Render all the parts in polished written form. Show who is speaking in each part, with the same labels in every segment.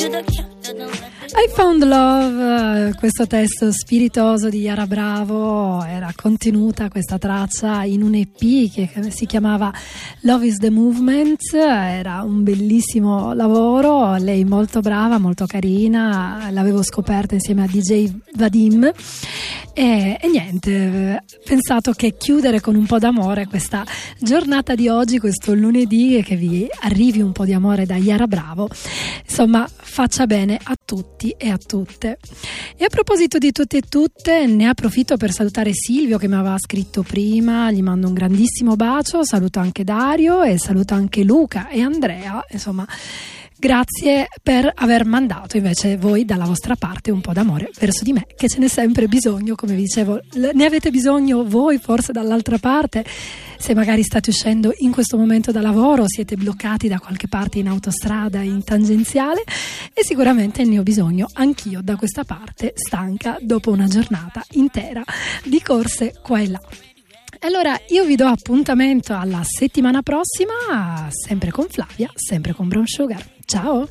Speaker 1: I Found Love, questo testo spiritoso di Yara Bravo, era contenuta questa traccia in un EP che si chiamava Love is the Movement, era un bellissimo lavoro, lei molto brava, molto carina, l'avevo scoperta insieme a DJ Vadim e niente, pensato che chiudere con un po' d'amore questa giornata di oggi, questo lunedì, che vi arrivi un po' di amore da Yara Bravo, insomma faccia bene a tutti e a tutte. E a proposito di tutti e tutte, ne approfitto per salutare Silvio che mi aveva scritto prima, gli mando un grandissimo bacio, saluto anche Dario e saluto anche Luca e Andrea, insomma grazie per aver mandato invece voi dalla vostra parte un po' d'amore verso di me, che ce n'è sempre bisogno, come vi dicevo, ne avete bisogno voi forse dall'altra parte, se magari state uscendo in questo momento da lavoro, siete bloccati da qualche parte in autostrada, in tangenziale, e sicuramente ne ho bisogno anch'io da questa parte, stanca dopo una giornata intera di corse qua e là. Allora io vi do appuntamento alla settimana prossima, sempre con Flavia, sempre con Brown Sugar. Ciao!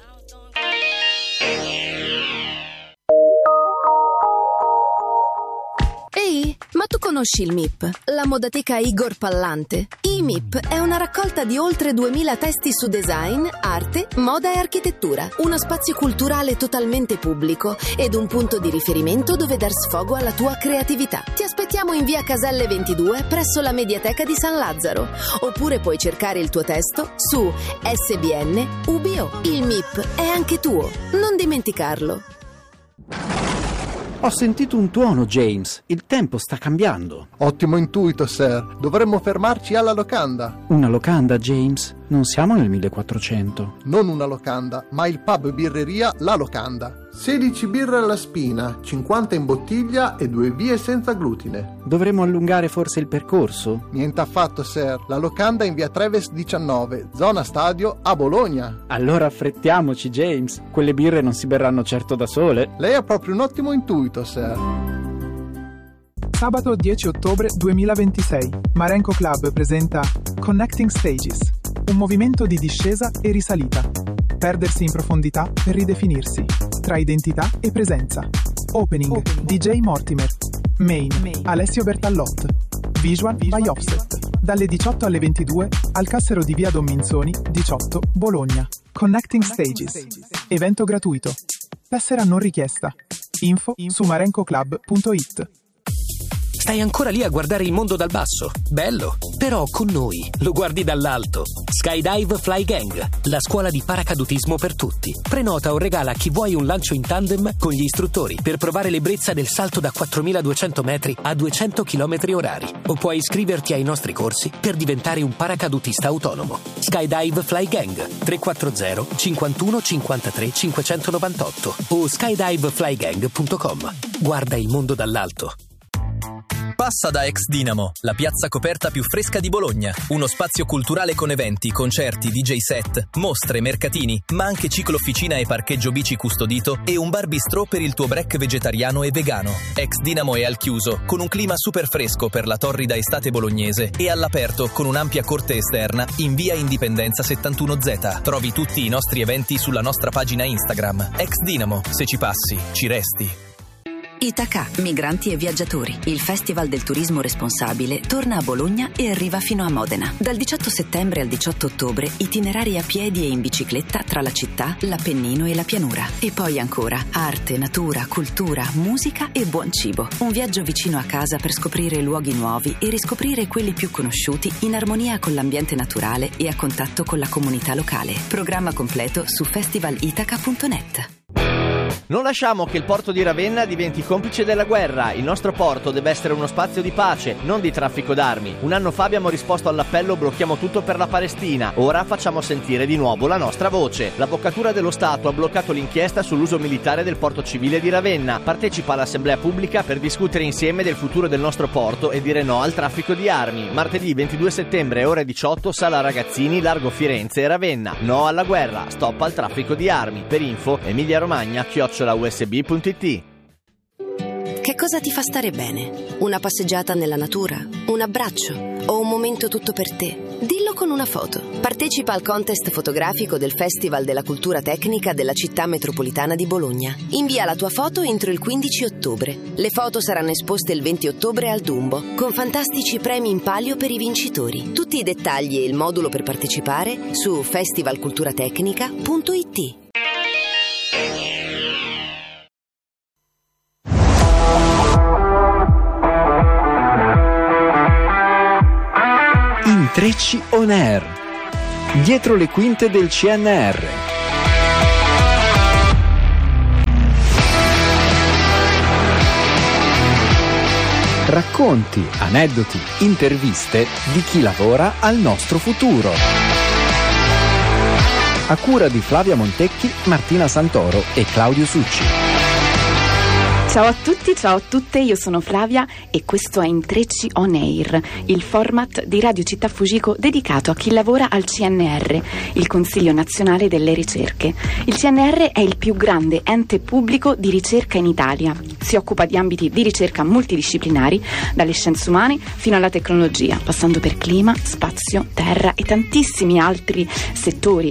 Speaker 2: Ehi, ma tu conosci il MIP, la modateca Igor Pallante? I MIP è una raccolta di oltre 2000 testi su design, arte, moda e architettura. Uno spazio culturale totalmente pubblico ed un punto di riferimento dove dar sfogo alla tua creatività. Ti aspettiamo in via Caselle 22 presso la Mediateca di San Lazzaro. Oppure puoi cercare il tuo testo su SBN UBO. Il MIP è anche tuo, non dimenticarlo.
Speaker 3: Ho sentito un tuono, James. Il tempo sta cambiando.
Speaker 4: Ottimo intuito, sir. Dovremmo fermarci alla locanda.
Speaker 3: Una locanda, James? Non siamo nel 1400.
Speaker 4: Non una locanda, ma il pub birreria La Locanda. 16 birre alla spina, 50 in bottiglia e 2 vie senza glutine.
Speaker 3: Dovremmo allungare forse il percorso?
Speaker 4: Niente affatto, sir. La Locanda è in via Treves 19, zona stadio, a Bologna.
Speaker 3: Allora affrettiamoci, James. Quelle birre non si berranno certo da sole.
Speaker 4: Lei ha proprio un ottimo intuito, sir.
Speaker 5: Sabato 10 ottobre 2026, Marenco Club presenta Connecting Stages, un movimento di discesa e risalita. Perdersi in profondità per ridefinirsi, tra identità e presenza. Opening, DJ Mortimer. Main, Alessio Bertallot. Visual by Offset. Dalle 18 alle 22 al Cassero di via Don Minzoni, 18, Bologna. Connecting Stages. Evento gratuito. Tessera non richiesta. Info su marencoclub.it.
Speaker 6: Stai ancora lì a guardare il mondo dal basso? Bello! Però con noi lo guardi dall'alto. Skydive Fly Gang, la scuola di paracadutismo per tutti. Prenota o regala a chi vuoi un lancio in tandem con gli istruttori per provare l'ebbrezza del salto da 4200 metri a 200 km orari. O puoi iscriverti ai nostri corsi per diventare un paracadutista autonomo. Skydive Fly Gang 340 51 53 598 o skydiveflygang.com. Guarda il mondo dall'alto.
Speaker 7: Passa da Ex Dinamo, la piazza coperta più fresca di Bologna. Uno spazio culturale con eventi, concerti, DJ set, mostre, mercatini, ma anche ciclofficina e parcheggio bici custodito e un bar bistrò per il tuo break vegetariano e vegano. Ex Dinamo è al chiuso, con un clima super fresco per la torrida estate bolognese e all'aperto con un'ampia corte esterna in via Indipendenza 71Z. Trovi tutti i nostri eventi sulla nostra pagina Instagram. Ex Dinamo, se ci passi, ci resti.
Speaker 8: Itaca, migranti e viaggiatori. Il Festival del Turismo Responsabile torna a Bologna e arriva fino a Modena. Dal 18 settembre al 18 ottobre, itinerari a piedi e in bicicletta tra la città, l'Appennino e la pianura. E poi ancora arte, natura, cultura, musica e buon cibo. Un viaggio vicino a casa per scoprire luoghi nuovi e riscoprire quelli più conosciuti in armonia con l'ambiente naturale e a contatto con la comunità locale. Programma completo su festivalitaca.net.
Speaker 9: Non lasciamo che il porto di Ravenna diventi complice della guerra. Il nostro porto deve essere uno spazio di pace, non di traffico d'armi. Un anno fa abbiamo risposto all'appello "Blocchiamo tutto per la Palestina". Ora facciamo sentire di nuovo la nostra voce. L'Avvocatura dello Stato ha bloccato l'inchiesta sull'uso militare del porto civile di Ravenna. Partecipa all'assemblea pubblica per discutere insieme del futuro del nostro porto e dire no al traffico di armi. Martedì 22 settembre, ore 18, Sala Ragazzini, Largo Firenze, Ravenna. No alla guerra, stop al traffico di armi. Per info, Emilia Romagna, @usb.it.
Speaker 2: Che cosa ti fa stare bene? Una passeggiata nella natura? Un abbraccio? O un momento tutto per te? Dillo con una foto. Partecipa al contest fotografico del Festival della Cultura Tecnica della Città Metropolitana di Bologna. Invia la tua foto entro il 15 ottobre. Le foto saranno esposte il 20 ottobre al Dumbo, con fantastici premi in palio per i vincitori. Tutti i dettagli e il modulo per partecipare su festivalculturatecnica.it.
Speaker 10: Intrecci on air. Dietro le quinte del CNR. Racconti, aneddoti, interviste di chi lavora al nostro futuro. A cura di Flavia Montecchi, Martina Santoro e Claudio Succi.
Speaker 11: Ciao a tutti, ciao a tutte, io sono Flavia e questo è Intrecci on Air, il format di Radio Città Fujiko dedicato a chi lavora al CNR, il Consiglio Nazionale delle Ricerche. Il CNR è il più grande ente pubblico di ricerca in Italia. Si occupa di ambiti di ricerca multidisciplinari, dalle scienze umane fino alla tecnologia, passando per clima, spazio, terra e tantissimi altri settori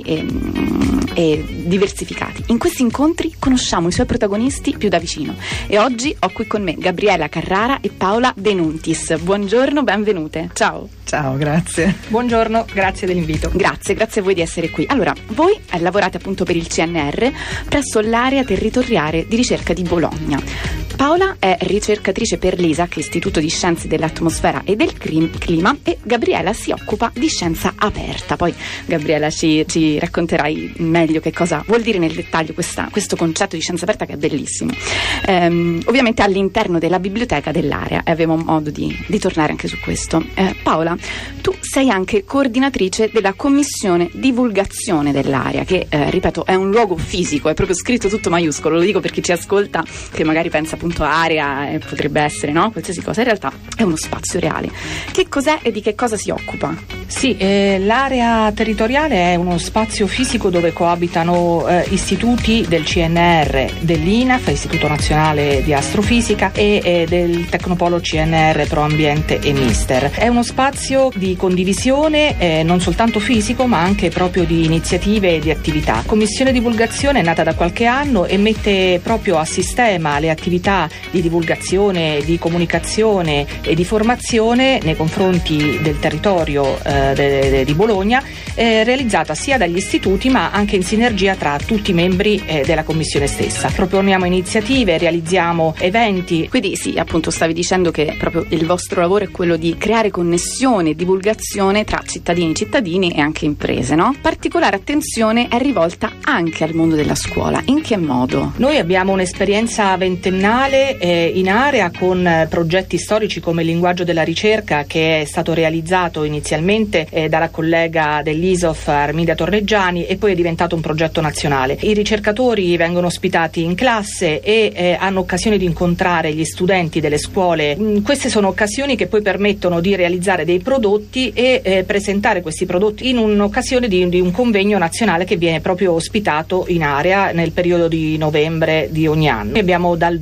Speaker 11: e diversificati. In questi incontri conosciamo i suoi protagonisti più da vicino. E oggi ho qui con me Gabriela Carrara e Paola De Nuntis. Buongiorno, benvenute. Ciao.
Speaker 12: Ciao, grazie. Buongiorno, grazie dell'invito.
Speaker 11: Grazie a voi di essere qui. Allora, voi lavorate appunto per il CNR presso l'area territoriale di ricerca di Bologna. Paola è ricercatrice per l'ISAC, Istituto di Scienze dell'Atmosfera e del Clima, e Gabriela si occupa di scienza aperta. Poi Gabriela ci racconterai meglio che cosa vuol dire nel dettaglio questo concetto di scienza aperta, che è bellissimo. Ovviamente all'interno della biblioteca dell'area, e avevo modo di tornare anche su questo. Paola, tu sei anche coordinatrice della commissione divulgazione dell'area, che ripeto è un luogo fisico, è proprio scritto tutto maiuscolo, lo dico per chi ci ascolta che magari pensa appunto area, potrebbe essere qualsiasi cosa, in realtà è uno spazio reale. Che cos'è e di che cosa si occupa?
Speaker 12: Sì, l'area territoriale è uno spazio fisico dove coabitano istituti del CNR, dell'INAF, Istituto Nazionale di Astrofisica, e del Tecnopolo CNR Pro Ambiente e Mister. È uno spazio di condivisione non soltanto fisico ma anche proprio di iniziative e di attività. Commissione divulgazione è nata da qualche anno e mette proprio a sistema le attività di divulgazione, di comunicazione e di formazione nei confronti del territorio di Bologna, realizzata sia dagli istituti ma anche in sinergia tra tutti i membri della commissione stessa. Proponiamo iniziative, realizziamo eventi.
Speaker 11: Quindi sì, appunto stavi dicendo che proprio il vostro lavoro è quello di creare connessione e divulgazione tra cittadini e anche imprese, no? Particolare attenzione è rivolta anche al mondo della scuola. In che modo?
Speaker 12: Noi abbiamo un'esperienza ventennale in area con progetti storici come il linguaggio della ricerca, che è stato realizzato inizialmente dalla collega dell'ISOF Armidia Torreggiani e poi è diventato un progetto nazionale. I ricercatori vengono ospitati in classe e hanno occasione di incontrare gli studenti delle scuole. Queste sono occasioni che poi permettono di realizzare dei prodotti e presentare questi prodotti in un'occasione di un convegno nazionale che viene proprio ospitato in area nel periodo di novembre di ogni anno. Noi abbiamo dal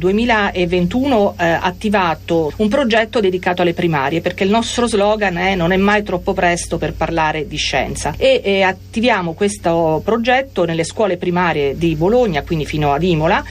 Speaker 12: 2021 attivato un progetto dedicato alle primarie, perché il nostro slogan è non è mai troppo presto per parlare di scienza, e attiviamo questo progetto nelle scuole primarie di Bologna, quindi fino ad Imola,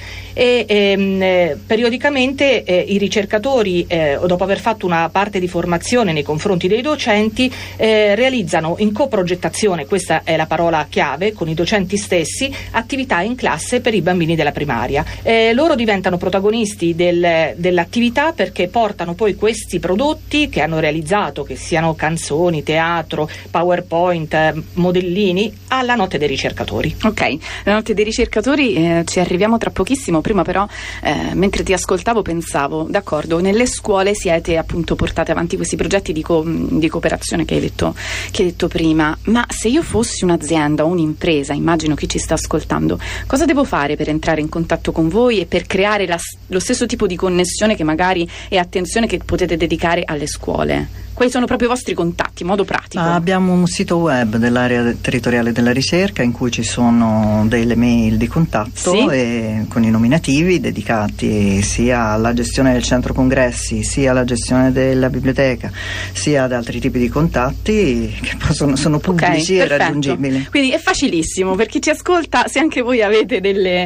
Speaker 12: e periodicamente i ricercatori, dopo aver fatto una parte di formazione nei confronti dei docenti, realizzano in coprogettazione, questa è la parola chiave, con i docenti stessi, attività in classe per i bambini della primaria. Loro diventano protagonisti dell'attività perché portano poi questi prodotti che hanno realizzato, che siano canzoni, teatro, PowerPoint, modellini, alla notte dei ricercatori.
Speaker 11: Ok, la notte dei ricercatori ci arriviamo tra pochissimo. Prima però, mentre ti ascoltavo, pensavo, d'accordo, nelle scuole siete appunto portate avanti questi progetti di cooperazione che hai detto prima, ma se io fossi un'azienda o un'impresa, immagino chi ci sta ascoltando, cosa devo fare per entrare in contatto con voi e per creare lo stesso tipo di connessione che magari e attenzione che potete dedicare alle scuole? Quali sono proprio i vostri contatti, in modo pratico?
Speaker 13: Abbiamo un sito web dell'area territoriale della ricerca in cui ci sono delle mail di contatto e con i nominativi dedicati sia alla gestione del centro congressi, sia alla gestione della biblioteca, sia ad altri tipi di contatti che sono pubblici e raggiungibili.
Speaker 11: Quindi è facilissimo per chi ci ascolta, se anche voi avete dei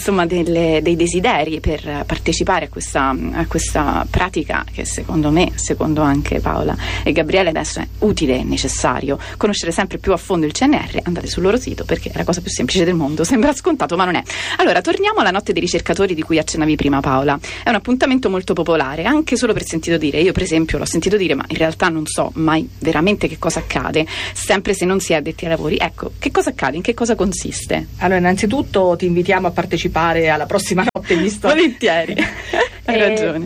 Speaker 11: desideri per partecipare a questa pratica che secondo me, secondo anche Paola e Gabriele, adesso è utile e necessario conoscere sempre più a fondo il CNR. Andate sul loro sito perché è la cosa più semplice del mondo, sembra scontato ma non è. Allora torniamo alla notte dei ricercatori di cui accennavi prima, Paola. È un appuntamento molto popolare, anche solo per sentito dire. Io per esempio l'ho sentito dire, ma in realtà non so mai veramente che cosa accade, sempre se non si è addetti ai lavori. Ecco, che cosa accade? In che cosa consiste?
Speaker 12: Allora, innanzitutto ti invitiamo a partecipare alla prossima notte, visto?
Speaker 11: Volentieri. Hai ragione.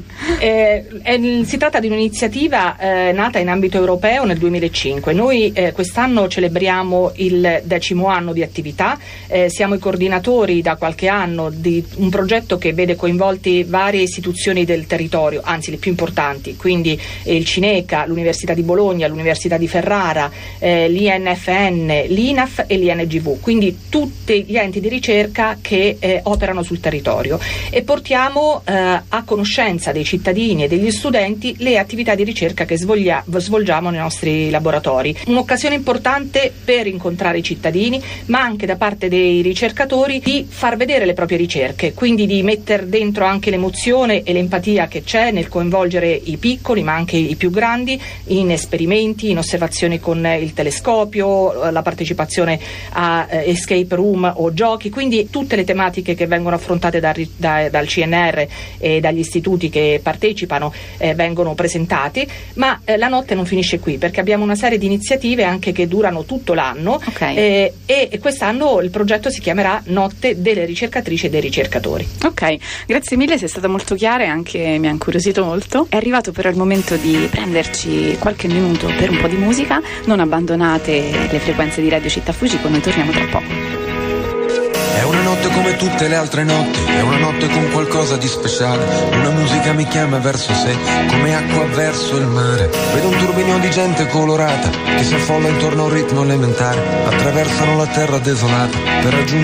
Speaker 12: Si tratta di un'iniziativa nata in ambito europeo nel 2005. Noi quest'anno celebriamo il 10° anno di attività, siamo i coordinatori da qualche anno di un progetto che vede coinvolti varie istituzioni del territorio, anzi le più importanti, quindi il Cineca, l'Università di Bologna, l'Università di Ferrara, l'INFN, l'INAF e l'INGV, quindi tutti gli enti di ricerca che operano sul territorio, e portiamo a conoscenza dei cittadini e degli studenti le attività di ricerca che svolgiamo nei nostri laboratori. Un'occasione importante per incontrare i cittadini, ma anche da parte dei ricercatori di far vedere le proprie ricerche, quindi di mettere dentro anche l'emozione e l'empatia che c'è nel coinvolgere i piccoli ma anche i più grandi in esperimenti, in osservazioni con il telescopio, la partecipazione a escape room o giochi, quindi tutte le tematiche che vengono affrontate dal CNR e dagli istituti che partecipano vengono presentati, ma la notte non finisce qui, perché abbiamo una serie di iniziative anche che durano tutto l'anno, e quest'anno il progetto si chiamerà Notte delle ricercatrici e dei ricercatori.
Speaker 11: Ok, grazie mille, sei stata molto chiara e anche mi ha incuriosito molto. È arrivato però il momento di prenderci qualche minuto per un po' di musica. Non abbandonate le frequenze di Radio Città Fugico, noi torniamo tra poco.
Speaker 14: È una notte come tutte le altre notti, è una notte con qualcosa di speciale. Una musica mi chiama verso sé, come acqua verso il mare. Vedo un turbinio di gente colorata che si affolla intorno a un ritmo elementare. Attraversano la terra desolata per raggiungere